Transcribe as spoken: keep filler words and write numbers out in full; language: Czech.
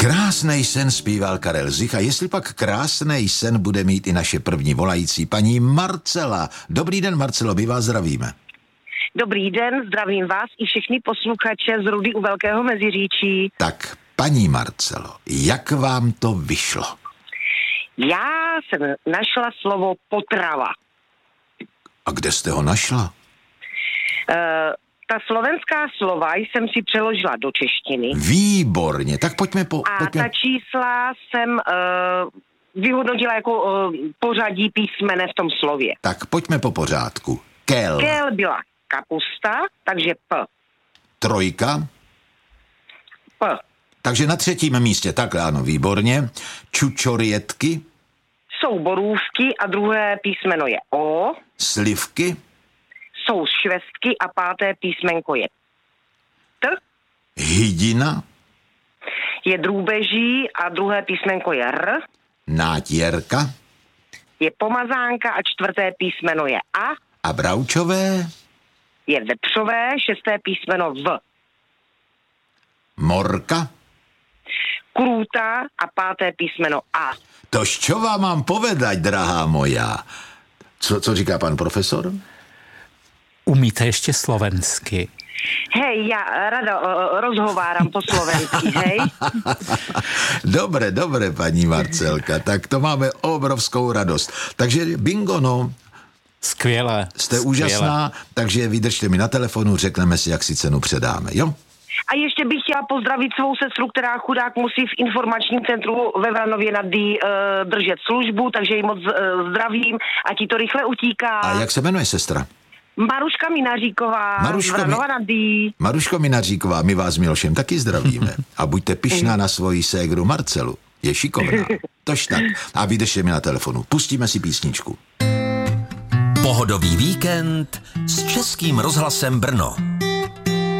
Krásnej sen zpíval Karel Zich a jestli pak krásnej sen bude mít i naše první volající paní Marcela. Dobrý den, Marcelo, my vás zdravíme. Dobrý den, zdravím vás i všechny posluchače z Rudy u Velkého Meziříčí. Tak, paní Marcelo, jak vám to vyšlo? Já jsem našla slovo potrava. A kde jste ho našla? Uh, ta slovenská slova jsem si přeložila do češtiny. Výborně, tak pojďme po... A pojďme... ta čísla jsem uh, vyhodnotila jako uh, pořadí písmene v tom slově. Tak pojďme po pořádku. Kel. Kel byla kapusta, takže P. Trojka. P. Takže na třetím místě, takhle ano, výborně. Čučorětky. Jsou borůvky a druhé písmeno je O. Slivky. Jsou švestky a páté písmenko je T. Hydina. Je drůbeží a druhé písmenko je R. Nátěrka. Je pomazánka a čtvrté písmeno je A. A bravčové. Je vepřové, šesté písmeno V. Morka. Krůta a páté písmeno A. Tož čo vám mám povedať, drahá moja? Co, co říká pan profesor? Umíte ještě slovensky? Hej, já rada uh, rozhováram po slovensky, hej? Dobre, dobre, paní Marcelka, tak to máme obrovskou radost. Takže bingo, no. Skvěle. Jste skvěle. úžasná, takže vydržte mi na telefonu, řekneme si, jak si cenu předáme, jo? A ještě bych chtěla pozdravit svou sestru, která chudák musí v informačním centru ve Vranově nad Dý uh, držet službu, takže ji moc uh, zdravím a ti to rychle utíká. A jak se jmenuje sestra? Maruška Minaříková, Maruško z Vranova mi... nad Dý. Maruško Minaříková, my vás Milošem taky zdravíme. A buďte pyšná na svoji ségru Marcelu. Je šikovná. Tož tak. A vydržte mi na telefonu. Pustíme si písničku. Pohodový víkend s Českým rozhlasem Brno.